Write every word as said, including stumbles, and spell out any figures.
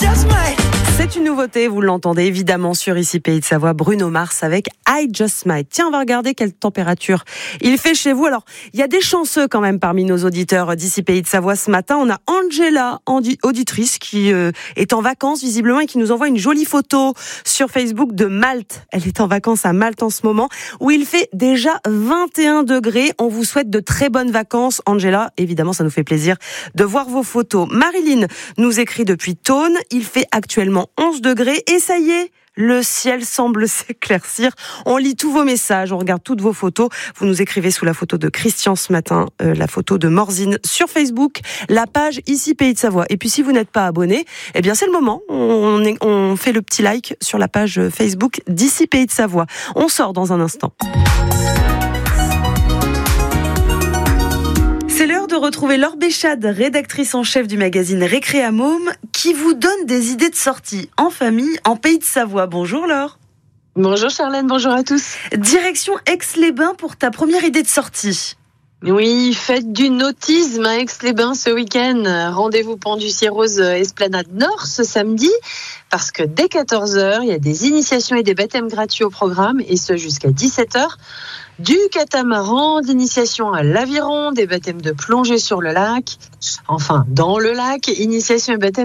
C'est une nouveauté, vous l'entendez évidemment sur Ici Pays de Savoie, Bruno Mars avec I Just Might. Tiens, on va regarder quelle température il fait chez vous. Alors, il y a des chanceux quand même parmi nos auditeurs d'Ici Pays de Savoie ce matin. On a Angela, auditrice, qui euh, est en vacances visiblement et qui nous envoie une jolie photo sur Facebook de Malte. Elle est en vacances à Malte en ce moment, où il fait déjà vingt et un degrés. On vous souhaite de très bonnes vacances, Angela. Évidemment, ça nous fait plaisir de voir vos photos. Marilyn nous écrit depuis Thônes. Il fait actuellement onze degrés et ça y est, le ciel semble s'éclaircir. On lit tous vos messages, on regarde toutes vos photos. Vous nous écrivez sous la photo de Christian ce matin, euh, la photo de Morzine sur Facebook, la page Ici Pays de Savoie. Et puis si vous n'êtes pas abonné, eh bien c'est le moment. On, est, on fait le petit like sur la page Facebook d'Ici Pays de Savoie. On sort dans un instant. C'est l'heure de retrouver Laure Béchade, rédactrice en chef du magazine Récré à Môme, qui vous donne des idées de sortie en famille, en Pays de Savoie. Bonjour Laure. Bonjour Charlène, bonjour à tous. Direction Aix-les-Bains pour ta première idée de sortie. Oui, fête du nautisme à Aix-les-Bains ce week-end. Rendez-vous Pont-du-Ciel-Rose Esplanade Nord ce samedi, parce que dès quatorze heures, il y a des initiations et des baptêmes gratuits au programme, et ce jusqu'à dix-sept heures. Du catamaran, d'initiation à l'aviron, des baptêmes de plongée sur le lac, enfin dans le lac, initiation et baptême